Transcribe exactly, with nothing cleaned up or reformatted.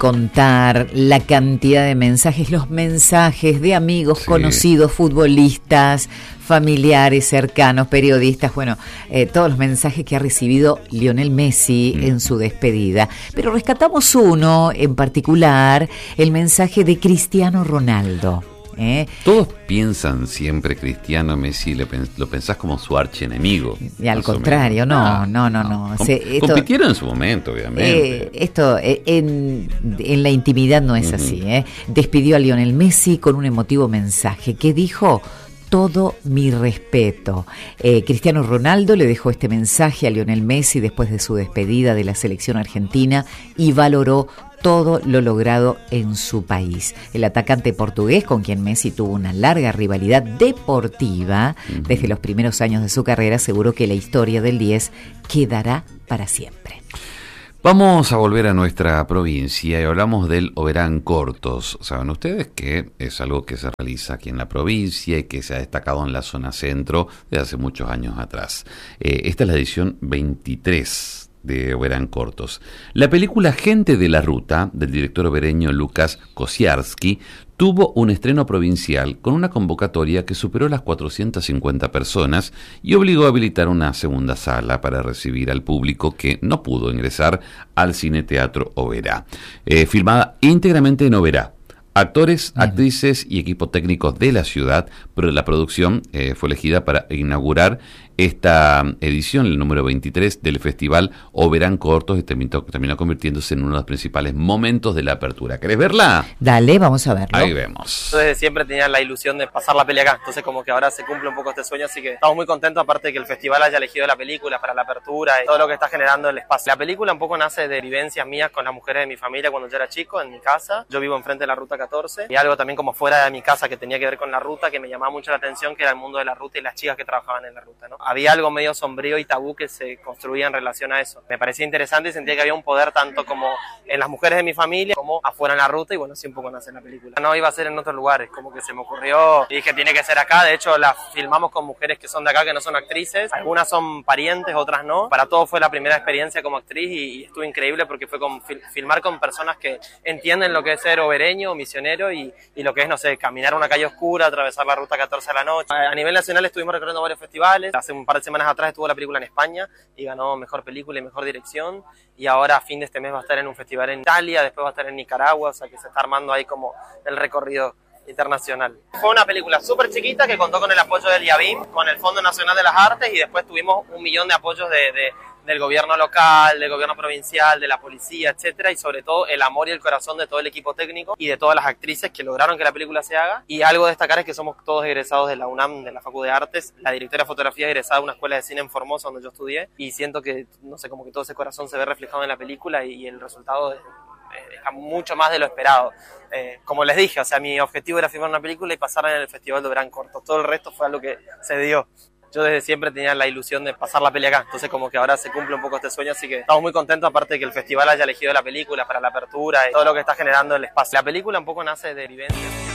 contar la cantidad de mensajes, los mensajes de amigos, sí, conocidos, futbolistas, familiares, cercanos, periodistas, bueno, eh, todos los mensajes que ha recibido Lionel Messi mm. en su despedida. Pero rescatamos uno en particular, el mensaje de Cristiano Ronaldo. ¿Eh? Todos piensan siempre Cristiano Messi, le pens- lo pensás como su archienemigo. Y al contrario, no, ah, no, no, no. no. O sea, esto, compitieron en su momento, obviamente. Eh, esto eh, en, en la intimidad no es uh-huh. así. ¿eh? Despidió a Lionel Messi con un emotivo mensaje. ¿Qué dijo? Todo mi respeto. Eh, Cristiano Ronaldo le dejó este mensaje a Lionel Messi después de su despedida de la selección argentina y valoró todo lo logrado en su país. El atacante portugués, con quien Messi tuvo una larga rivalidad deportiva uh-huh. desde los primeros años de su carrera, aseguró que la historia del diez quedará para siempre. Vamos a volver a nuestra provincia y hablamos del Oberán Cortos. Saben ustedes que es algo que se realiza aquí en la provincia y que se ha destacado en la zona centro desde hace muchos años atrás. Eh, esta es la edición veintitrés de Oberán Cortos. La película Gente de la Ruta, del director obereño Lucas Kosiarski, tuvo un estreno provincial con una convocatoria que superó las cuatrocientas cincuenta personas y obligó a habilitar una segunda sala para recibir al público que no pudo ingresar al Cine Teatro Oberá. Eh, filmada íntegramente en Oberá. Actores, uh-huh. actrices y equipo técnico de la ciudad, pero la producción eh, fue elegida para inaugurar esta edición, el número veintitrés del festival Oberán Cortos, y terminó, terminó convirtiéndose en uno de los principales momentos de la apertura. ¿Querés verla? Dale, vamos a verlo. Ahí vemos. Yo desde siempre tenía la ilusión de pasar la peli acá, entonces como que ahora se cumple un poco este sueño, así que estamos muy contentos, aparte de que el festival haya elegido la película para la apertura y todo lo que está generando el espacio. La película un poco nace de vivencias mías con las mujeres de mi familia cuando yo era chico, en mi casa. Yo vivo enfrente de la Ruta catorce y algo también como fuera de mi casa que tenía que ver con la ruta, que me llamaba mucho la atención, que era el mundo de la ruta y las chicas que trabajaban en la ruta, ¿no? Había algo medio sombrío y tabú que se construía en relación a eso. Me parecía interesante y sentía que había un poder tanto como en las mujeres de mi familia como afuera en la ruta, y bueno, así un poco nace la película. No iba a ser en otros lugares, como que se me ocurrió y dije tiene que ser acá. De hecho la filmamos con mujeres que son de acá, que no son actrices, algunas son parientes, otras no. Para todos fue la primera experiencia como actriz y, y estuvo increíble porque fue con, fil, filmar con personas que entienden lo que es ser obereño, misionero y, y lo que es, no sé, caminar una calle oscura, atravesar la Ruta catorce a la noche. A nivel nacional estuvimos recorriendo varios festivales. Hace un par de semanas atrás estuvo la película en España y ganó mejor película y mejor dirección, y ahora a fin de este mes va a estar en un festival en Italia, después va a estar en Nicaragua, o sea que se está armando ahí como el recorrido internacional. Fue una película súper chiquita que contó con el apoyo del IABIM, con el Fondo Nacional de las Artes, y después tuvimos un millón de apoyos de, de, del gobierno local, del gobierno provincial, de la policía, etcétera, y sobre todo el amor y el corazón de todo el equipo técnico y de todas las actrices que lograron que la película se haga. Y algo a destacar es que somos todos egresados de la UNAM, de la Facultad de Artes. La directora de fotografía es egresada de una escuela de cine en Formosa, donde yo estudié, y siento que, no sé, como que todo ese corazón se ve reflejado en la película y, y el resultado es, es mucho más de lo esperado. Eh, como les dije, o sea, mi objetivo era filmar una película y pasarla en el Festival de Oberán Cortos. Todo el resto fue algo que se dio. Yo desde siempre tenía la ilusión de pasar la peli acá, entonces como que ahora se cumple un poco este sueño, así que estamos muy contentos, aparte de que el festival haya elegido la película para la apertura y todo lo que está generando el espacio. La película un poco nace de vivencias.